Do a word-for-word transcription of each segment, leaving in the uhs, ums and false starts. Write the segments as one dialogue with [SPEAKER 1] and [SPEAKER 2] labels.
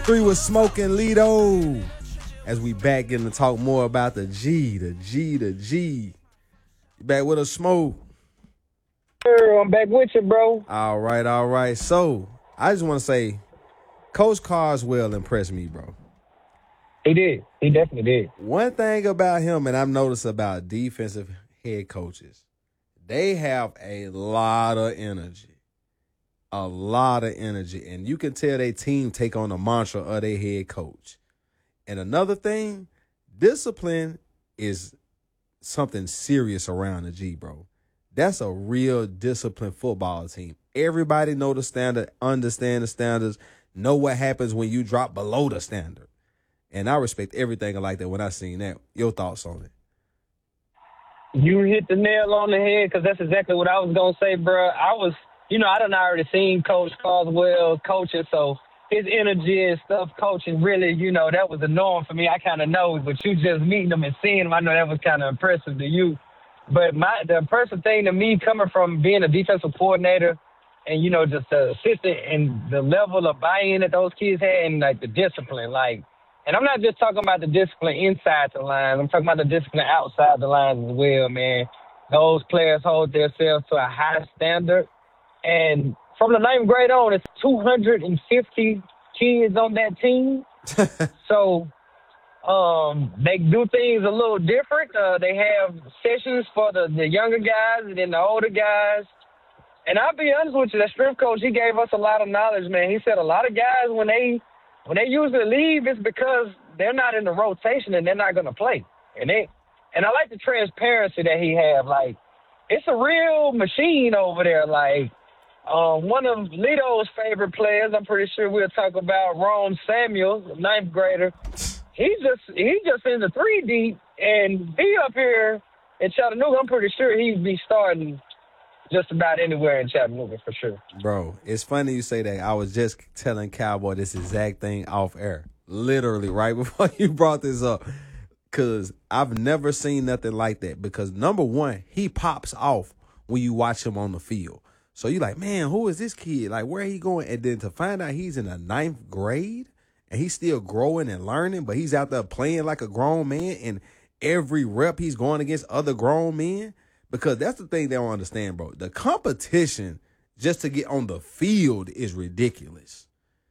[SPEAKER 1] Three was smoking Lido. As we back getting to talk more about the G, the G, the G. You back with a smoke.
[SPEAKER 2] I'm back with you, bro.
[SPEAKER 1] All right, all right. So, I just want to say, Coach Carswell impressed me, bro.
[SPEAKER 2] He did. He definitely did.
[SPEAKER 1] One thing about him, and I've noticed about defensive head coaches, they have a lot of energy. A lot of energy. And you can tell their team take on the mantra of their head coach. And another thing, discipline is something serious around the G, bro. That's a real disciplined football team. Everybody know the standard, understand the standards, know what happens when you drop below the standard. And I respect everything like that when I seen that. Your thoughts on it?
[SPEAKER 2] You hit the nail on the head because that's exactly what I was going to say, bro. I was, you know, I done already seen Coach Carswell coaching, so his energy and stuff coaching really, you know, that was the norm for me. I kind of know, but you just meeting him and seeing him, I know that was kind of impressive to you. But my the impressive thing to me coming from being a defensive coordinator and, you know, just the assistant and the level of buy-in that those kids had and, like, the discipline, like, and I'm not just talking about the discipline inside the lines. I'm talking about the discipline outside the lines as well, man. Those players hold themselves to a high standard. And from the ninth grade on, it's two hundred fifty kids on that team. So um, they do things a little different. Uh, they have sessions for the, the younger guys and then the older guys. And I'll be honest with you, that strength coach, he gave us a lot of knowledge, man. He said a lot of guys, when they when they usually leave, it's because they're not in the rotation and they're not going to play. And they and I like the transparency that he have. Like, it's a real machine over there. Like, uh, one of Lito's favorite players, I'm pretty sure we'll talk about, Ron Samuels, ninth grader. He just he just in the three deep, and he up here in Chattanooga. I'm pretty sure he'd be starting just about anywhere in Chattanooga for sure.
[SPEAKER 1] Bro, it's funny you say that. I was just telling Cowboy this exact thing off air, literally right before you brought this up, because I've never seen nothing like that. Because number one, he pops off when you watch him on the field. So you're like, man, who is this kid? Like, where he going? And then to find out he's in the ninth grade and he's still growing and learning, but he's out there playing like a grown man, and every rep he's going against other grown men. Because that's the thing they don't understand, bro. The competition just to get on the field is ridiculous.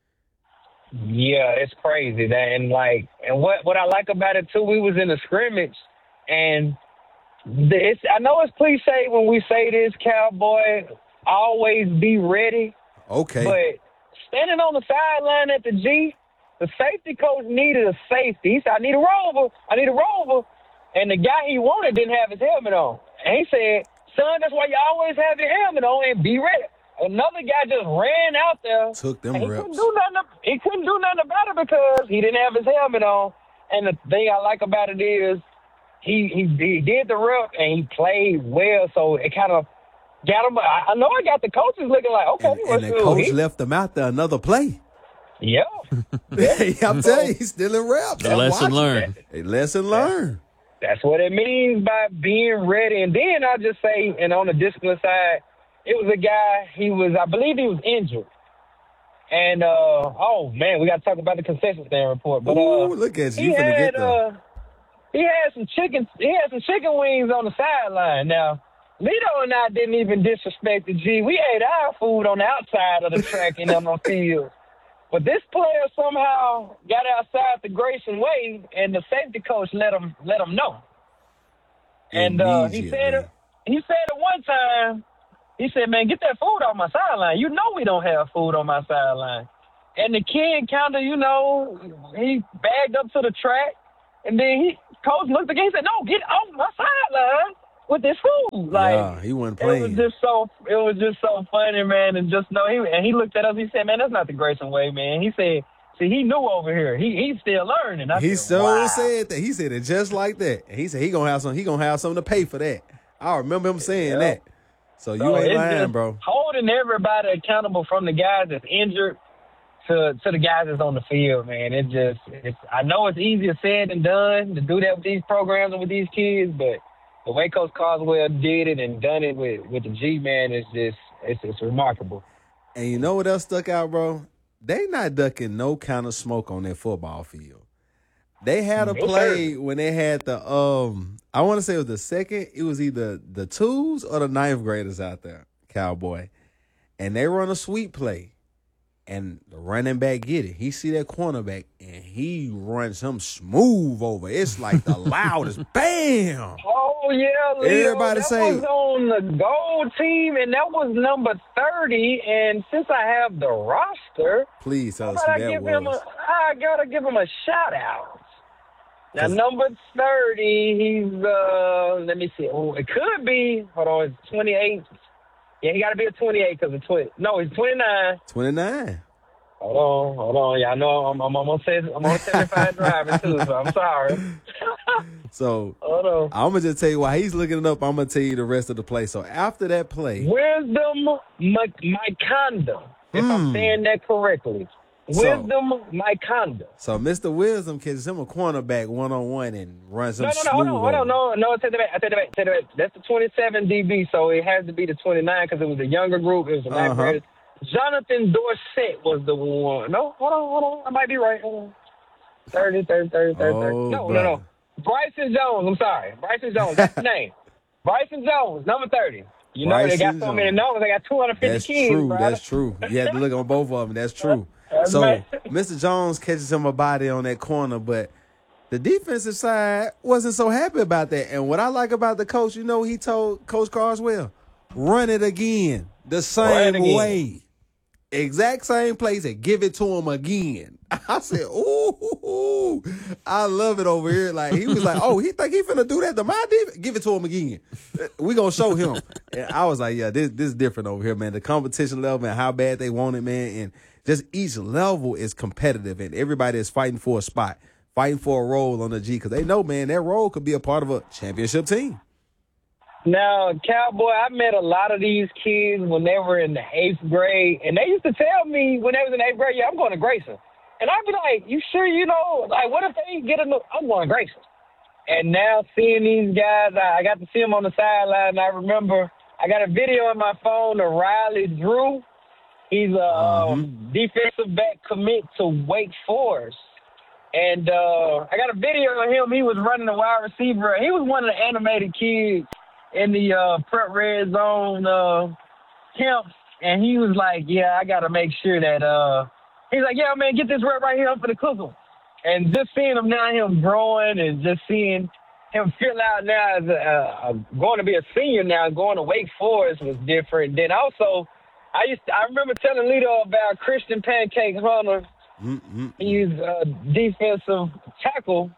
[SPEAKER 2] Yeah, it's crazy. That and like, and what what I like about it too, we was in a scrimmage, and the, it's I know it's cliche when we say this, Cowboy. Always be ready.
[SPEAKER 1] Okay.
[SPEAKER 2] But standing on the sideline at the G, the safety coach needed a safety. He said, "I need a rover. I need a rover," and the guy he wanted didn't have his helmet on. And he said, "Son, that's why you always have your helmet on and be ready." Another guy just ran out there.
[SPEAKER 1] Took them
[SPEAKER 2] he
[SPEAKER 1] reps.
[SPEAKER 2] Couldn't do nothing, he couldn't do nothing about it because he didn't have his helmet on. And the thing I like about it is he he, he did the rep and he played well. So it kind of got him. I, I know I got the coaches looking like, okay.
[SPEAKER 1] And, and the coach he, left them out there another play.
[SPEAKER 2] Yeah.
[SPEAKER 1] I'm telling you, he's still in reps.
[SPEAKER 3] A lesson learned.
[SPEAKER 1] A lesson learned.
[SPEAKER 2] That's what it means by being ready. And then I'll just say, and on the discipline side, it was a guy, he was, I believe he was injured. And, uh, oh, man, we got to talk about the concession stand report. But, uh,
[SPEAKER 1] Ooh, look at you.
[SPEAKER 2] He
[SPEAKER 1] You finna
[SPEAKER 2] had,
[SPEAKER 1] get there.
[SPEAKER 2] uh, he had some chicken, he had some chicken wings on the sideline. Now, Lito and I didn't even disrespect the G. We ate our food on the outside of the track and on the field. But this player somehow got outside the Grayson way, and the safety coach let him let him know. And uh, he said it. He said it one time. He said, "Man, get that food off my sideline. You know we don't have food on my sideline." And the kid kind of, you know, he bagged up to the track, and then he coach looked again. He said, "No, get off my sideline with this food." Like,
[SPEAKER 1] yeah, he wasn't playing.
[SPEAKER 2] It was just so it was just so funny, man. And just know he and he looked at us. He said, "Man, that's not the Grayson way, man." He said, "See, he knew over here. He he's still learning." I
[SPEAKER 1] he
[SPEAKER 2] said,
[SPEAKER 1] so
[SPEAKER 2] wow.
[SPEAKER 1] said that. He said it just like that. And he said he gonna have some. He gonna have something to pay for that. I remember him saying
[SPEAKER 2] yeah.
[SPEAKER 1] that. So, so you ain't lying, bro.
[SPEAKER 2] Holding everybody accountable, from the guys that's injured to to the guys that's on the field, man. It just it's, I know it's easier said than done to do that with these programs and with these kids, but the way Coach Carswell did it and done it with, with the G, man, is just it's it's remarkable.
[SPEAKER 1] And you know what else stuck out, bro? they not ducking no kind of smoke on that football field. They had a
[SPEAKER 2] No,
[SPEAKER 1] play
[SPEAKER 2] sir.
[SPEAKER 1] when they had the um I want to say it was the second, it was either the twos or the ninth graders out there, Cowboy. And they run a sweep play. And the running back get it. He see that cornerback and he runs him smooth over. It's like the loudest bam.
[SPEAKER 2] Oh yeah, Leo,
[SPEAKER 1] Everybody
[SPEAKER 2] that
[SPEAKER 1] say-
[SPEAKER 2] was on the gold team, and that was number thirty. And since I have the roster,
[SPEAKER 1] Please tell
[SPEAKER 2] how
[SPEAKER 1] us
[SPEAKER 2] about
[SPEAKER 1] who
[SPEAKER 2] I
[SPEAKER 1] that
[SPEAKER 2] give him a?
[SPEAKER 1] was.
[SPEAKER 2] I gotta give him a shout out. Now
[SPEAKER 1] 'Cause-
[SPEAKER 2] number thirty, he's uh, let me see. Oh, it could be. Hold on, it's twenty-eight. Yeah, he got to be a twenty-eight because of twenty. No, he's twenty-nine.
[SPEAKER 1] twenty-nine.
[SPEAKER 2] Hold on, hold on. Yeah, I know I'm, I'm, I'm on seven, I'm on seventy-five driving too, so I'm sorry.
[SPEAKER 1] So
[SPEAKER 2] Hold on.
[SPEAKER 1] I'm gonna just tell you why he's looking it up. I'm gonna tell you the rest of the play. So after that play,
[SPEAKER 2] Wisdom Maikonda, if
[SPEAKER 1] Hmm.
[SPEAKER 2] I'm saying that correctly.
[SPEAKER 1] So-
[SPEAKER 2] Wisdom Maikonda.
[SPEAKER 1] so Mister Wisdom catches him a cornerback one on one and runs him
[SPEAKER 2] No, no,
[SPEAKER 1] smooth.
[SPEAKER 2] no, hold on, hold on,
[SPEAKER 1] over.
[SPEAKER 2] no, no, take that back, I take that back, take that back. That's the twenty-seven D B, so it has to be the twenty-nine because it was a younger group. It was the ninth
[SPEAKER 1] Uh-huh.
[SPEAKER 2] graders. Jonathan Dorsett was the one. No, hold on, hold on. I might be right. Hold on. thirty, thirty, thirty, thirty, thirty.
[SPEAKER 1] Oh,
[SPEAKER 2] No, no,
[SPEAKER 1] brother.
[SPEAKER 2] no. Bryson Jones, I'm sorry. Bryson Jones, that's the name. Bryson Jones, number thirty. You know, they got
[SPEAKER 1] Bryson
[SPEAKER 2] so many
[SPEAKER 1] Jones.
[SPEAKER 2] numbers. They got two hundred fifty
[SPEAKER 1] That's
[SPEAKER 2] kids,
[SPEAKER 1] true.
[SPEAKER 2] brother.
[SPEAKER 1] That's true. You have to look on both of them. That's true.
[SPEAKER 2] That's
[SPEAKER 1] So
[SPEAKER 2] right.
[SPEAKER 1] Mister Jones catches him a body on that corner, but the defensive side wasn't so happy about that. And what I like about the coach, you know, he told Coach Carswell, run it again the same
[SPEAKER 2] again.
[SPEAKER 1] way. Exact same place and give it to him again. I said, ooh, I love it over here. Like, he was like, oh, he think he finna do that to my defense? Give it to him again. We gonna show him. And I was like, yeah, this this is different over here, man. The competition level and how bad they want it, man. And just each level is competitive and everybody is fighting for a spot, fighting for a role on the G because they know, man, that role could be a part of a championship team.
[SPEAKER 2] Now, Cowboy, I met a lot of these kids when they were in the eighth grade, and they used to tell me when they was in the eighth grade, yeah, I'm going to Grayson. And I'd be like, you sure you know? Like, what if they get a new, I'm going to Grayson. And now seeing these guys, I, I got to see them on the sideline, and I remember I got a video on my phone of Riley Drew. He's a
[SPEAKER 1] Mm-hmm.
[SPEAKER 2] um, defensive back commit to Wake Forest. And uh, I got a video of him. He was running the wide receiver. He was one of the animated kids in the uh, prep red zone uh, camps, and he was like, yeah, I got to make sure that uh, – he's like, yeah, man, get this rep right here. I'm for the cook 'em. And just seeing him now, him growing and just seeing him fill out now as a, uh, going to be a senior now, going to Wake Forest was different. Then also, I used to, I remember telling Lito about Christian Pancake Hunter.
[SPEAKER 1] Mm-mm.
[SPEAKER 2] He's a defensive tackle.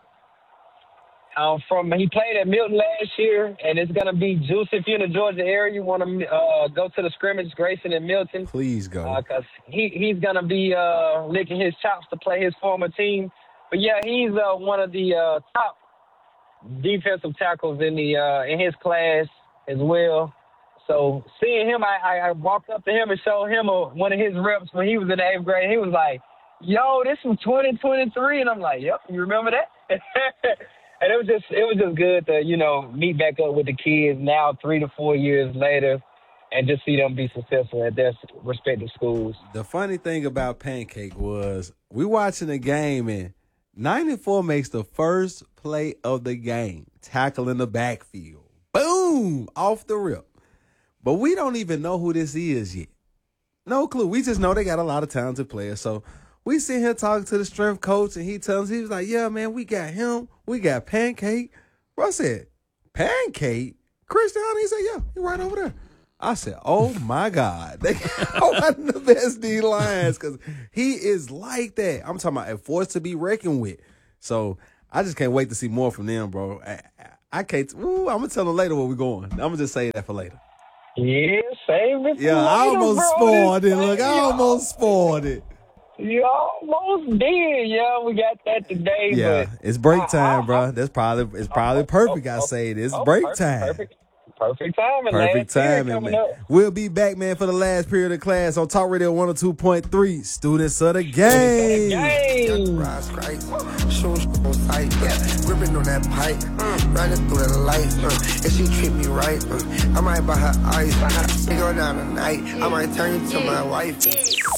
[SPEAKER 2] Um, from he played at Milton last year, and it's gonna be juicy if you're in the Georgia area. You want to uh, go to the scrimmage, Grayson and Milton,
[SPEAKER 1] Please go.
[SPEAKER 2] because he he's gonna be uh, licking his chops to play his former team. But yeah, he's uh, one of the uh, top defensive tackles in the uh, in his class as well. So seeing him, I, I, I walked up to him and showed him a, one of his reps when he was in the eighth grade. He was like, "Yo, this was twenty twenty-three," and I'm like, "Yep, you remember that?" And it was just it was just good to, you know, meet back up with the kids now three to four years later and just see them be successful at their respective schools.
[SPEAKER 1] The funny thing about Pancake was we watching the game and ninety-four makes the first play of the game, tackling the backfield. Boom! Off the rip. But we don't even know who this is yet. No clue. We just know they got a lot of talented players. So we sit here talking to the strength coach, and he tells us, he was like, yeah, man, we got him. We got Pancake. Bro, I said, Pancake? Christian Hunter? He said, yeah, he right over there. I said, oh, my God. They got one of the best D-lines because he is like that. I'm talking about a force to be reckoned with. So I just can't wait to see more from them, bro. I, I, I can't. Ooh, I'm going to tell them later where we're going. I'm going to just say that for later.
[SPEAKER 2] Yeah, save it for
[SPEAKER 1] Yeah, I
[SPEAKER 2] later,
[SPEAKER 1] almost
[SPEAKER 2] bro.
[SPEAKER 1] spoiled it.
[SPEAKER 2] This
[SPEAKER 1] Look, I
[SPEAKER 2] thing,
[SPEAKER 1] almost spoiled it.
[SPEAKER 2] You almost did, yeah. We got that today.
[SPEAKER 1] Yeah,
[SPEAKER 2] but
[SPEAKER 1] it's break
[SPEAKER 2] I-
[SPEAKER 1] time,
[SPEAKER 2] I-
[SPEAKER 1] bro. That's probably it's probably
[SPEAKER 2] oh,
[SPEAKER 1] perfect.
[SPEAKER 2] oh,
[SPEAKER 1] I say it. It's
[SPEAKER 2] oh,
[SPEAKER 1] break
[SPEAKER 2] perfect,
[SPEAKER 1] time.
[SPEAKER 2] Perfect, perfect timing,
[SPEAKER 1] Perfect
[SPEAKER 2] last period
[SPEAKER 1] timing,
[SPEAKER 2] coming
[SPEAKER 1] man.
[SPEAKER 2] up.
[SPEAKER 1] We'll be back, man, for the last period of class on Talk Radio one oh two point three. Students of the game.
[SPEAKER 2] Game.
[SPEAKER 3] Rise right, shoes on sight, yeah. Gripping on that pipe, uh, running through the light, uh, and she treat me right, uh, I might buy her ice, we go down tonight, I might turn you to my wife.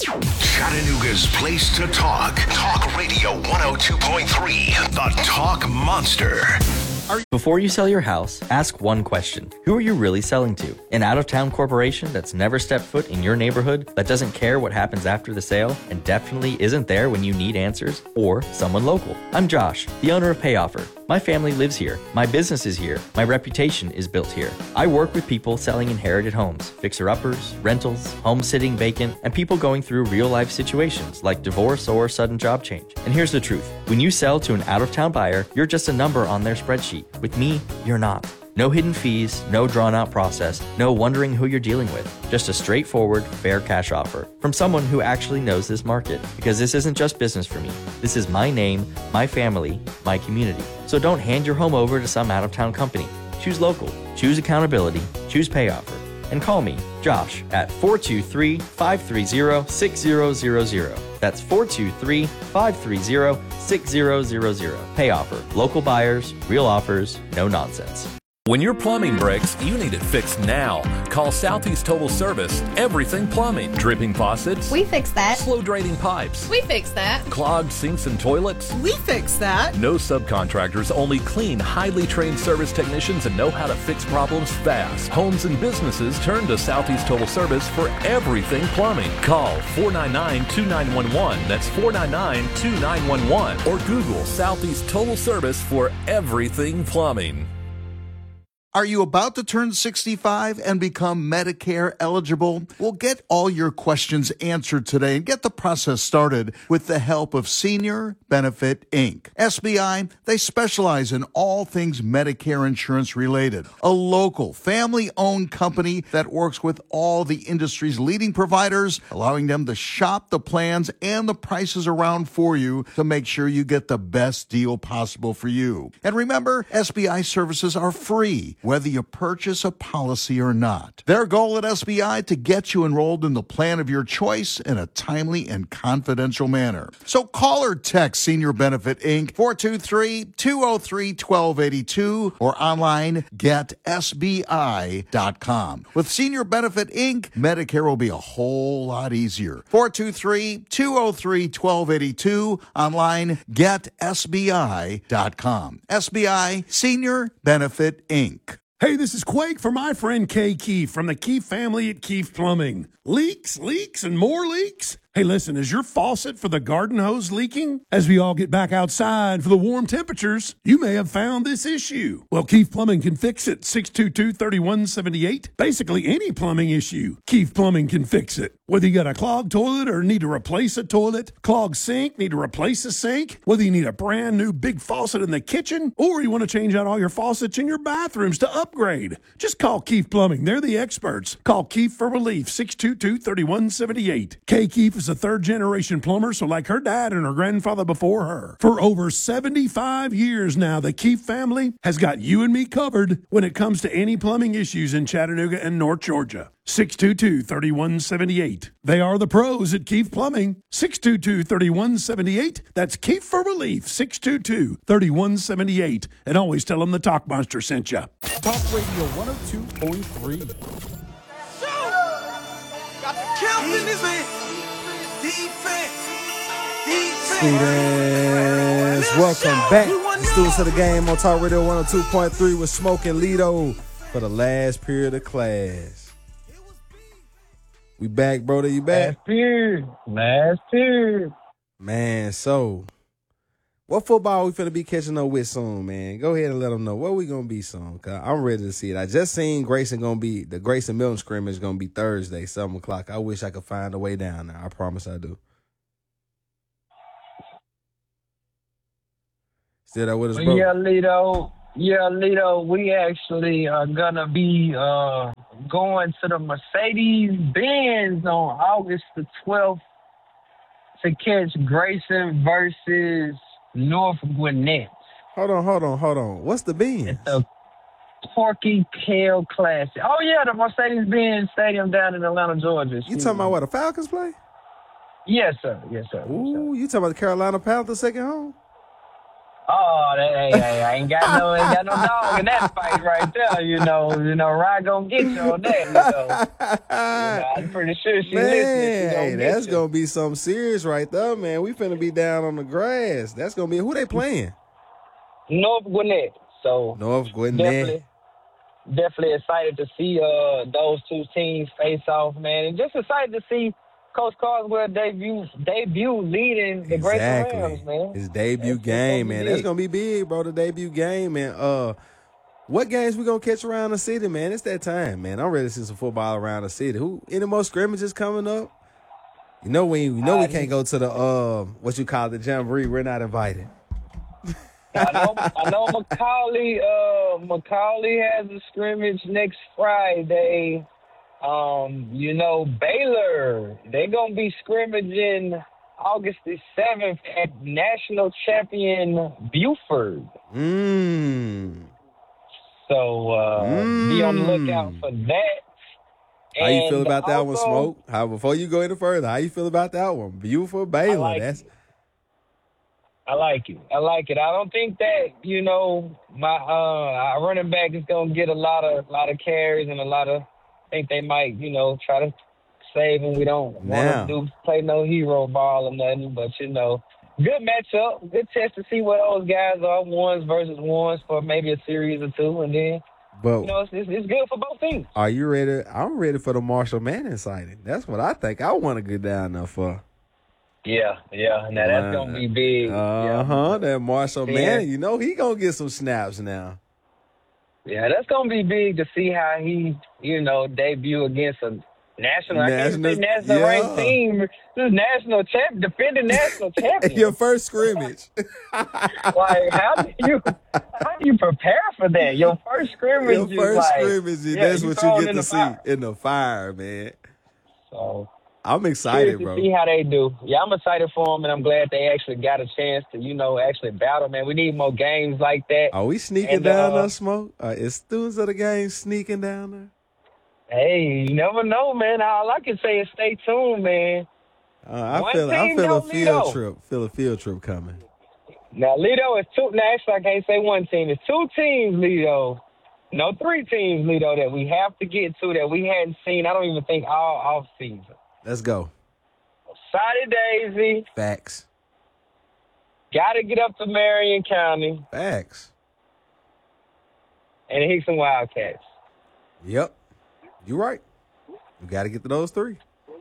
[SPEAKER 4] Chattanooga's place to talk. Talk Radio one oh two point three, The Talk Monster.
[SPEAKER 5] Before you sell your house, ask one question. Who are you really selling to? An out-of-town corporation that's never stepped foot in your neighborhood, that doesn't care what happens after the sale, and definitely isn't there when you need answers? Or someone local? I'm Josh, the owner of PayOffer. My family lives here. My business is here. My reputation is built here. I work with people selling inherited homes, fixer-uppers, rentals, home sitting vacant, and people going through real-life situations like divorce or sudden job change. And here's the truth. When you sell to an out-of-town buyer, you're just a number on their spreadsheet. With me, you're not. No hidden fees, no drawn-out process, no wondering who you're dealing with. Just a straightforward, fair cash offer from someone who actually knows this market. Because this isn't just business for me. This is my name, my family, my community. So don't hand your home over to some out-of-town company. Choose local, choose accountability, choose PayOffer. And call me, Josh, at four two three, five three zero, six zero zero zero. That's four two three, five three zero, six zero zero zero. PayOffer. Local buyers, real offers, no nonsense.
[SPEAKER 6] When your plumbing breaks, you need it fixed now. Call Southeast Total Service. Everything plumbing. Dripping faucets.
[SPEAKER 7] We fix that.
[SPEAKER 6] Slow draining pipes.
[SPEAKER 7] We fix that.
[SPEAKER 6] Clogged sinks and toilets.
[SPEAKER 8] We fix that.
[SPEAKER 6] No subcontractors, only clean, highly trained service technicians and know how to fix problems fast. Homes and businesses turn to Southeast Total Service for everything plumbing. Call four nine nine, two nine one one. That's four nine nine, two nine one one. Or Google Southeast Total Service for everything plumbing.
[SPEAKER 9] Are you about to turn sixty-five and become Medicare eligible? Well, get all your questions answered today and get the process started with the help of Senior Benefit Incorporated. S B I, they specialize in all things Medicare insurance related. A local, family-owned company that works with all the industry's leading providers, allowing them to shop the plans and the prices around for you to make sure you get the best deal possible for you. And remember, S B I services are free, whether you purchase a policy or not. Their goal at S B I to get you enrolled in the plan of your choice in a timely and confidential manner. So call or text Senior Benefit Incorporated four two three, two oh three, one two eight two or online get S B I dot com. With Senior Benefit Incorporated, Medicare will be a whole lot easier. four two three, two oh three, one two eight two, online get S B I dot com. S B I, Senior Benefit Incorporated.
[SPEAKER 10] Hey, this is Quake for my friend Kay Keefe from the Keefe family at Keefe Plumbing. Leaks, leaks, and more leaks? Hey, listen, is your faucet for the garden hose leaking? As we all get back outside for the warm temperatures, you may have found this issue. Well, Keefe Plumbing can fix it. six two two, three one seven eight. Basically, any plumbing issue, Keefe Plumbing can fix it. Whether you got a clogged toilet or need to replace a toilet, clogged sink, need to replace a sink, whether you need a brand new big faucet in the kitchen, or you want to change out all your faucets in your bathrooms to upgrade, just call Keefe Plumbing. They're the experts. Call Keefe for relief, six two two, three one seven eight. Kay Keefe is a third-generation plumber, so like her dad and her grandfather before her. For over seventy-five years now, the Keefe family has got you and me covered when it comes to any plumbing issues in Chattanooga and North Georgia. six two two, three one seven eight. They are the pros at Keefe Plumbing. six two two, three one seven eight. That's Keefe for relief, six two two, three one seven eight. And always tell them the Talk Monster sent you.
[SPEAKER 11] Talk Radio one oh two point three.
[SPEAKER 3] Got the count in this man. Defense. Defense.
[SPEAKER 1] Students, welcome back. Students of the game on Talk Radio one oh two point three with Smoke and Lido for the last period of class. We back, brother. You back?
[SPEAKER 2] Last period. Last period.
[SPEAKER 1] Man, so what football we finna be catching up with soon, man? Go ahead and let them know what we gonna be soon, cause I'm ready to see it. I just seen Grayson gonna be the Grayson Milton scrimmage gonna be Thursday, seven o'clock. I wish I could find a way down there. I promise I do. Still there with us, bro?
[SPEAKER 2] Yeah, Lido. Yeah, Lido. We actually are gonna be uh, going to the Mercedes-Benz on August the twelfth to catch Grayson versus North Gwinnett.
[SPEAKER 1] Hold on, hold on, hold on. What's the Benz?
[SPEAKER 2] It's the Porky Kale Classic. Oh, yeah, the Mercedes-Benz Stadium down in Atlanta, Georgia.
[SPEAKER 1] You talking about where the Falcons play?
[SPEAKER 2] Yes, sir. Yes, sir.
[SPEAKER 1] Ooh, you talking about the Carolina Panthers second home?
[SPEAKER 2] Oh, hey, hey, I ain't got no, ain't got no dog in that fight right there. You know, you know, Rod gonna get you on that. You know, you know I'm pretty sure she's
[SPEAKER 1] Man,
[SPEAKER 2] listening. She gonna
[SPEAKER 1] hey,
[SPEAKER 2] get
[SPEAKER 1] that's
[SPEAKER 2] you.
[SPEAKER 1] gonna be something serious right there, man. We finna be down on the grass. That's gonna be who they playing?
[SPEAKER 2] North Gwinnett. So
[SPEAKER 1] North Gwinnett.
[SPEAKER 2] definitely, definitely excited to see uh those two teams face off, man, and just excited to see Coach Carswell debut debut leading the Great
[SPEAKER 1] Exactly.
[SPEAKER 2] Rams, man.
[SPEAKER 1] His debut
[SPEAKER 2] That's- that's
[SPEAKER 1] game,
[SPEAKER 2] gonna be
[SPEAKER 1] man. That's
[SPEAKER 2] big.
[SPEAKER 1] gonna be big, bro. The debut game, man. Uh, what games we gonna catch around the city, man? It's that time, man. I'm ready to see some football around the city. Who any more scrimmages coming up? You know we, you know we
[SPEAKER 2] Uh,
[SPEAKER 1] can't go to the uh, what you call the jamboree. We're not invited.
[SPEAKER 2] I know, I know Macaulay, uh, Macaulay has a scrimmage next Friday. Um, you know, Baylor, they're going to be scrimmaging August the seventh at national champion Buford.
[SPEAKER 1] Mmm.
[SPEAKER 2] So, uh,
[SPEAKER 1] Mm.
[SPEAKER 2] be on the lookout for that.
[SPEAKER 1] How you feel
[SPEAKER 2] And
[SPEAKER 1] about that one,
[SPEAKER 2] also,
[SPEAKER 1] Smoke? How before you go any further, how you feel about that one? Beautiful Baylor.
[SPEAKER 2] like
[SPEAKER 1] That's
[SPEAKER 2] it. I like it. I like it. I don't think that, you know, my uh our running back is gonna get a lot of lot of carries and a lot of I think they might, you know, try to save him. We don't
[SPEAKER 1] Now.
[SPEAKER 2] want to do play no hero ball or nothing, but you know, good matchup, good test to see what those guys are, ones versus ones for maybe a series or two, and then
[SPEAKER 1] but
[SPEAKER 2] you know it's, it's, it's good for both teams.
[SPEAKER 1] are you ready? I'm ready for the Marshall Manning sighting. That's what I think I want to get down there for.
[SPEAKER 2] Yeah, yeah. Now that's gonna be big.
[SPEAKER 1] Uh huh. That Marshall
[SPEAKER 2] Yeah.
[SPEAKER 1] Manning, you know he gonna get some snaps now.
[SPEAKER 2] Yeah, that's gonna be big to see how he, you know, debut against a national, I can't say
[SPEAKER 1] National-
[SPEAKER 2] national
[SPEAKER 1] yeah.
[SPEAKER 2] ranked team. This is national champ, defending national champion.
[SPEAKER 1] Your first scrimmage.
[SPEAKER 2] Like, how do you, how do you prepare for that? Your first scrimmage,
[SPEAKER 1] Your
[SPEAKER 2] is
[SPEAKER 1] first
[SPEAKER 2] like,
[SPEAKER 1] scrimmage,
[SPEAKER 2] yeah,
[SPEAKER 1] that's what
[SPEAKER 2] thrown
[SPEAKER 1] you get
[SPEAKER 2] in
[SPEAKER 1] to
[SPEAKER 2] the
[SPEAKER 1] see
[SPEAKER 2] fire.
[SPEAKER 1] in the fire, man.
[SPEAKER 2] So
[SPEAKER 1] I'm excited,
[SPEAKER 2] curious to
[SPEAKER 1] bro.
[SPEAKER 2] see how they do. Yeah, I'm excited for them, and I'm glad they actually got a chance to, you know, actually battle. Man, we need more games like that.
[SPEAKER 1] Are we sneaking
[SPEAKER 2] And,
[SPEAKER 1] down
[SPEAKER 2] uh,
[SPEAKER 1] there, Smoke? Uh, is students of the game sneaking down there?
[SPEAKER 2] Hey, you never know, man. All I can say is stay tuned, man.
[SPEAKER 1] Uh, I
[SPEAKER 2] One
[SPEAKER 1] feel I
[SPEAKER 2] team
[SPEAKER 1] feel a
[SPEAKER 2] don't lead
[SPEAKER 1] field
[SPEAKER 2] off.
[SPEAKER 1] trip. Feel a field trip coming.
[SPEAKER 2] Now, Lido is two. Now, actually, I can't say one team. It's two teams, Lido. No, three teams, Lido, that we have to get to that we hadn't seen, I don't even think, all off season.
[SPEAKER 1] Let's go.
[SPEAKER 2] Soddy Daisy,
[SPEAKER 1] Facts.
[SPEAKER 2] got to get up to Marion County,
[SPEAKER 1] Facts.
[SPEAKER 2] and the Hickson Wildcats.
[SPEAKER 1] Yep. You're right. We got to get to those three.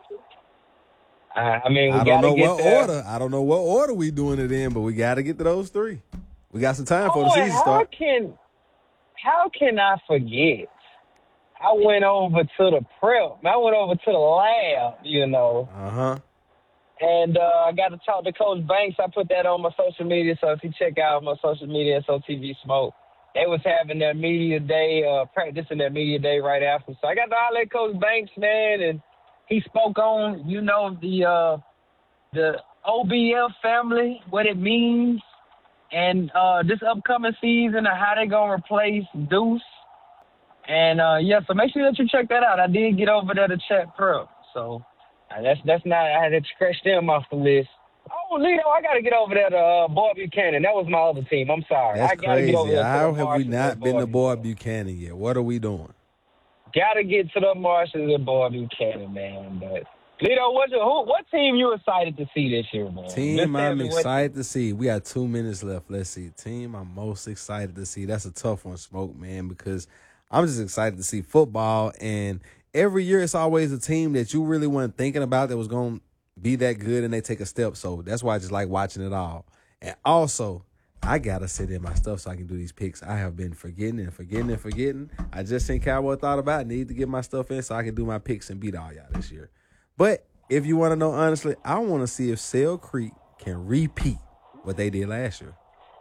[SPEAKER 2] Uh, I mean, we
[SPEAKER 1] I
[SPEAKER 2] got
[SPEAKER 1] don't
[SPEAKER 2] to
[SPEAKER 1] know
[SPEAKER 2] get
[SPEAKER 1] what
[SPEAKER 2] there.
[SPEAKER 1] order. I don't know what order we doing it in, but we got to get to those three. We got some time for the
[SPEAKER 2] Oh,
[SPEAKER 1] season
[SPEAKER 2] how
[SPEAKER 1] start.
[SPEAKER 2] can, how can I forget? I went over to the prep. I went over to the lab, you know.
[SPEAKER 1] Uh huh.
[SPEAKER 2] And uh, I got to talk to Coach Banks. I put that on my social media. So if you check out my social media, S O T V Smoke, they was having their media day, uh, practicing their media day right after. So I got to holler at Coach Banks, man, and he spoke on, you know, the uh, the O B F family, what it means, and uh, this upcoming season and how they going to replace Deuce. And, uh, yeah, so make sure that you check that out. I did get over there to check prep. So uh, that's that's not – I had to scratch them off the list. Oh, Lito, I got to get over there to uh, Boyd Buchanan. That was my other team. I'm sorry.
[SPEAKER 1] That's
[SPEAKER 2] I got to
[SPEAKER 1] crazy.
[SPEAKER 2] get over there to
[SPEAKER 1] How
[SPEAKER 2] the
[SPEAKER 1] have we
[SPEAKER 2] Marshalls
[SPEAKER 1] not
[SPEAKER 2] at
[SPEAKER 1] been to
[SPEAKER 2] Boyd
[SPEAKER 1] Boyd Buchanan yet? What are we doing?
[SPEAKER 2] Got to get to the Marshalls at Boyd Buchanan, man. But Lito, what, who, what team you excited to see this year, man?
[SPEAKER 1] Team
[SPEAKER 2] Just
[SPEAKER 1] I'm
[SPEAKER 2] tell me what-
[SPEAKER 1] excited to see. We got two minutes left. Let's see. Team I'm most excited to see. That's a tough one, Smoke, man, because I'm just excited to see football. And every year it's always a team that you really weren't thinking about that was going to be that good and they take a step. So that's why I just like watching it all. And also, I got to sit in my stuff so I can do these picks. I have been forgetting and forgetting and forgetting. I just think Cowboy thought about it. Need to get my stuff in so I can do my picks and beat all y'all this year. But if you want to know honestly, I want to see if Sale Creek can repeat what they did last year.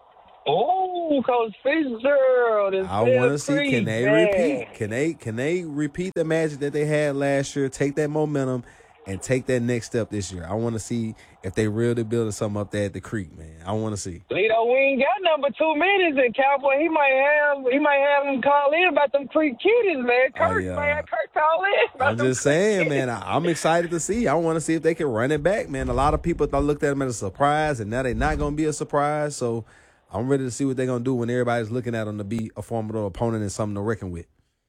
[SPEAKER 2] Oh, Coach Fitzgerald. and
[SPEAKER 1] I
[SPEAKER 2] Phil
[SPEAKER 1] want to see
[SPEAKER 2] Creek,
[SPEAKER 1] can they
[SPEAKER 2] man.
[SPEAKER 1] repeat? Can they can they repeat the magic that they had last year? Take that momentum and take that next step this year. I want to see if they really building something up there at the Creek, man. I want to see.
[SPEAKER 2] Lito, we ain't got number two minutes in Cowboy. He might have he might have him call in about them Creek Kitties, man. Kurt,
[SPEAKER 1] yeah.
[SPEAKER 2] man, Kurt call in. about
[SPEAKER 1] I'm
[SPEAKER 2] them
[SPEAKER 1] just
[SPEAKER 2] Creek
[SPEAKER 1] saying,
[SPEAKER 2] Kitties.
[SPEAKER 1] man. I, I'm excited to see. I want to see if they can run it back, man. A lot of people thought looked at them as a surprise, and now they're not going to be a surprise. So I'm ready to see what they're going to do when everybody's looking at them to be a formidable opponent and something to reckon with.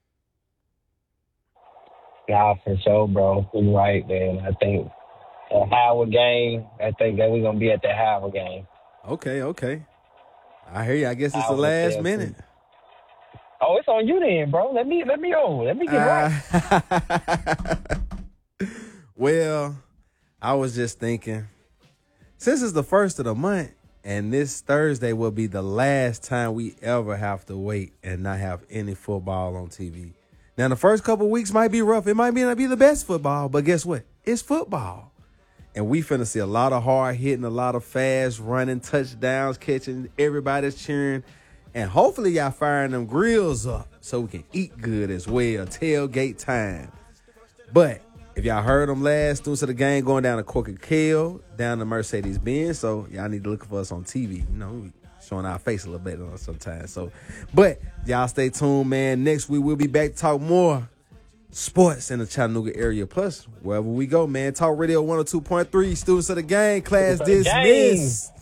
[SPEAKER 2] Nah, for sure, bro. You're right, man. I think a Howard game, I think that we're going to be at the Howard game.
[SPEAKER 1] Okay, okay. I hear you. I guess it's
[SPEAKER 2] Howard
[SPEAKER 1] the last
[SPEAKER 2] T L C.
[SPEAKER 1] minute.
[SPEAKER 2] Oh, it's on you then, bro. Let me let me over. Let me get
[SPEAKER 1] Uh,
[SPEAKER 2] right.
[SPEAKER 1] Well, I was just thinking, since it's the first of the month, and this Thursday will be the last time we ever have to wait and not have any football on T V. Now, the first couple weeks might be rough. It might be not be the best football, but guess what? It's football. And we finna see a lot of hard hitting, a lot of fast running, touchdowns, catching, everybody's cheering. And hopefully y'all firing them grills up so we can eat good as well. Tailgate time. But if y'all heard them last students of the game going down to Corker Kale, down to Mercedes-Benz, so y'all need to look for us on T V. You know, we showing our face a little bit on sometimes. So, but y'all stay tuned, man. Next week we'll be back to talk more sports in the Chattanooga area. Plus, wherever we go, man. Talk Radio one oh two point three. Students of the game, class
[SPEAKER 2] Students of the game.
[SPEAKER 1] dismissed.